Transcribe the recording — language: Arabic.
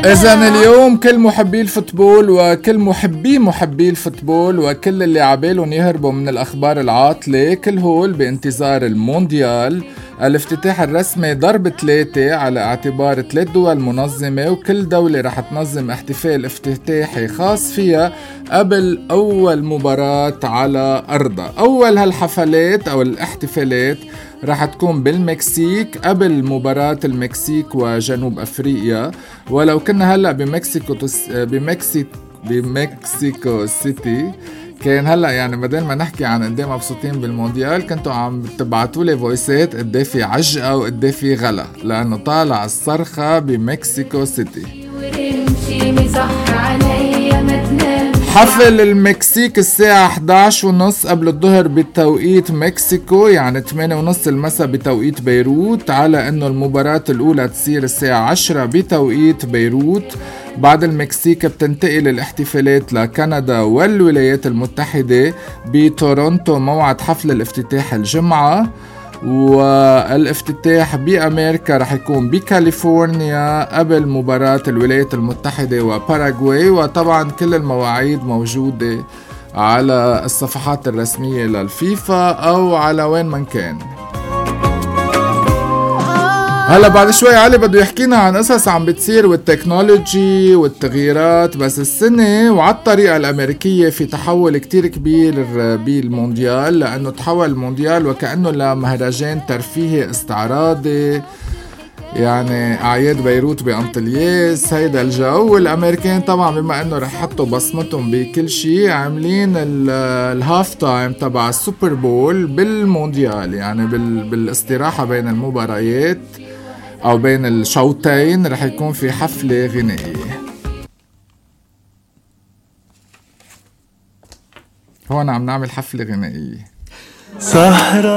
إذن اليوم كل محبي الفوتبول وكل محبي الفوتبول وكل اللي عبالهم يهربوا من الأخبار العاطلة كل هول بانتظار المونديال. الافتتاح الرسمي ضرب 3 على اعتبار 3 دول منظمة، وكل دولة رح تنظم احتفال افتتاحي خاص فيها قبل أول مباراة على أرضها. أول هالحفلات أو الاحتفالات رح تكون بالمكسيك قبل مباراة المكسيك وجنوب أفريقيا. ولو كنا هلأ بمكسيكو سيتي كان هلأ يعني بدل ما نحكي عن قديه مبسوطين بالمونديال كنتوا عم تبعتولي فويسات قديه في عجقة وقديه في غلا، لأنه طالع الصرخة بمكسيكو سيتي. حفل المكسيك الساعة 11:30 قبل الظهر بتوقيت مكسيكو، يعني 8:30 المساء بتوقيت بيروت، على انه المباراة الاولى تصير الساعة 10 بتوقيت بيروت. بعد المكسيك بتنتقل الاحتفالات لكندا والولايات المتحدة بتورونتو، موعد حفل الافتتاح الجمعة، والافتتاح بأمريكا رح يكون بكاليفورنيا قبل مباراة الولايات المتحدة وباراغواي. وطبعا كل المواعيد موجودة على الصفحات الرسمية للفيفا أو على وين من كان. هلا بعد شوي علي بده يحكينا عن قصص عم بتصير والتكنولوجي والتغييرات بس السنة، وعلى الطريقة الأمريكية في تحول كتير كبير بالمونديال، لأنه تحول المونديال وكأنه لمهرجان ترفيهي استعراضي، يعني أعياد بيروت بأنطلياس هيدا الجو. والأمريكان طبعا بما أنه رح يحطوا بصمتهم بكل شي عاملين الهاف تايم تبع السوبر بول بالمونديال، يعني بالاستراحة بين المباريات أو بين الشوطين رح يكون في حفلة غنائية. هون عم نعمل حفلة غنائية.